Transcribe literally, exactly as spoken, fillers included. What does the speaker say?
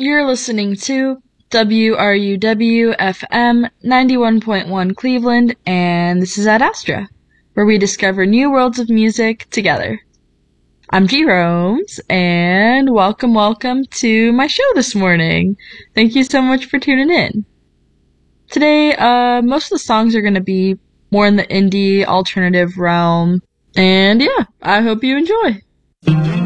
You're listening to W R U W F M ninety-one point one Cleveland, and this is Ad Astra, where we discover new worlds of music together. I'm G. Romes, and welcome, welcome to my show this morning. Thank you so much for tuning in. Today, uh, most of the songs are going to be more in the indie alternative realm, and yeah, I hope you enjoy.